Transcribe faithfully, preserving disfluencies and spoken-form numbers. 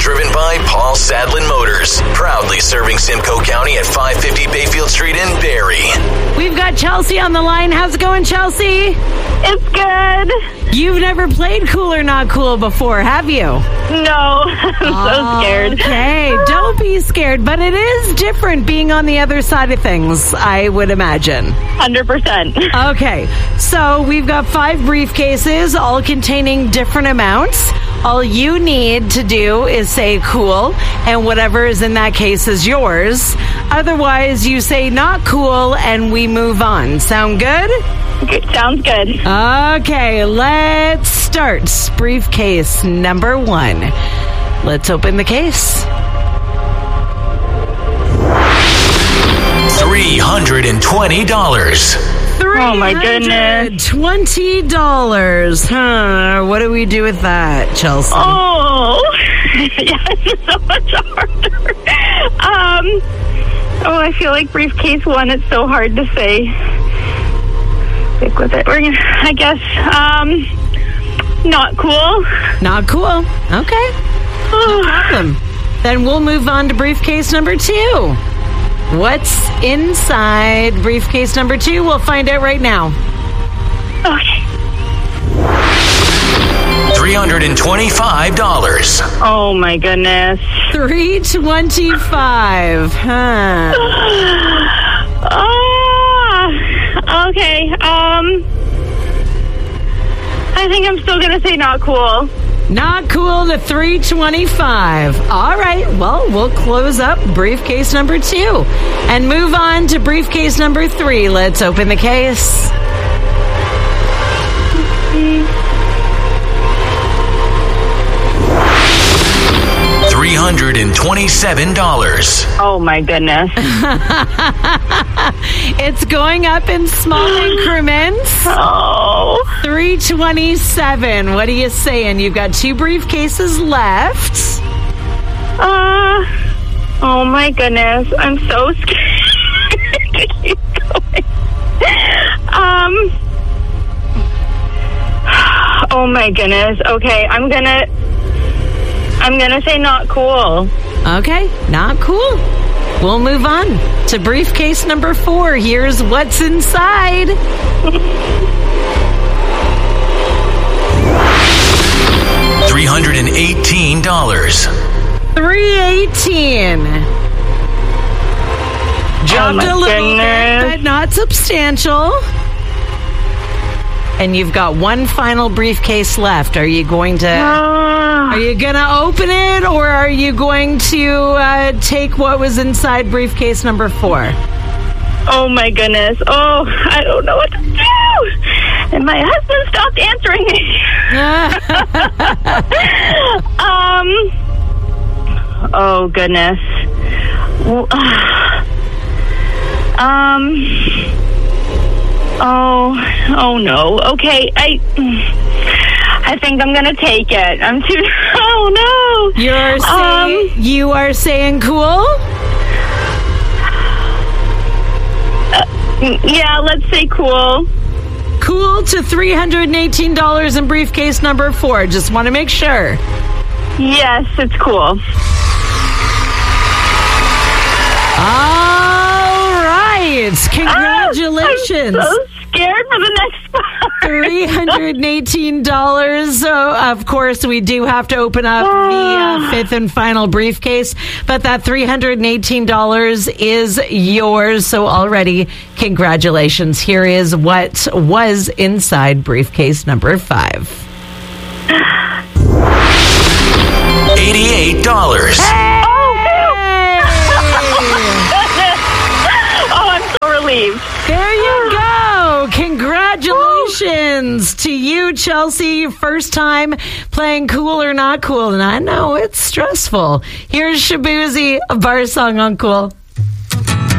driven by Paul Sadlin Motors. Proudly serving Simcoe County at five fifty Bayfield Street in Barrie. We've got Chelsea on the line. How's it going, Chelsea? It's good. You've never played Cool or Not Cool before, have you? No, I'm so scared. Okay, don't be scared, but it is different being on the other side of things, I would imagine. one hundred percent. Okay, so we've got five briefcases, all containing different amounts. All you need to do is say cool, and whatever is in that case is yours. Otherwise, you say not cool, and we move on. Sound good? Good. Sounds good. Okay, let's start. Briefcase number one. Let's open the case. three hundred twenty dollars. Oh, my goodness. twenty dollars. Huh. What do we do with that, Chelsea? Oh, yes, it's so much harder. Um, oh, I feel like briefcase one, it's so hard to say. Stick with it. We're gonna, I guess, um, not cool. Not cool. Okay. No problem. Then we'll move on to briefcase number two. What's inside briefcase number two? We'll find out right now. Okay. three hundred twenty-five dollars. Oh, my goodness. three twenty-five. Huh. Oh, okay. Um, I think I'm still going to say not cool. Not cool to three twenty-five. All right. Well, we'll close up briefcase number two and move on to briefcase number three. Let's open the case. three hundred twenty-seven dollars. Oh, my goodness. It's going up in small increments. Oh. three twenty-seven. What are you saying? You've got two briefcases left. Uh, oh, my goodness. I'm so scared to keep going. Um, oh, my goodness. Okay, I'm going to... I'm going to say not cool. Okay, not cool. We'll move on to briefcase number four. Here's what's inside. three hundred eighteen dollars. three eighteen. Jumped oh a little goodness. bit, but not substantial. And you've got one final briefcase left. Are you going to... Are you going to open it, or are you going to uh, take what was inside briefcase number four? Oh, my goodness. Oh, I don't know what to do. And my husband stopped answering me. um. Oh, goodness. Um. Oh, oh, no. Okay, I... I think I'm gonna take it. I'm too. Oh no! You're saying um, you are saying cool? Uh, yeah, let's say cool. Cool to three hundred eighteen dollars in briefcase number four. Just want to make sure. Yes, it's cool. All right, congratulations. I'm so scared for the next part. three hundred eighteen dollars. So, of course, we do have to open up the uh, fifth and final briefcase, but that three hundred eighteen dollars is yours. So already, congratulations. Here is what was inside briefcase number five. eighty-eight dollars. Hey! Oh, I'm so relieved. There you go. Congratulations to you, Chelsea. First time playing Cool or Not Cool. And I know it's stressful. Here's Shabuzi, a bar song on Cool.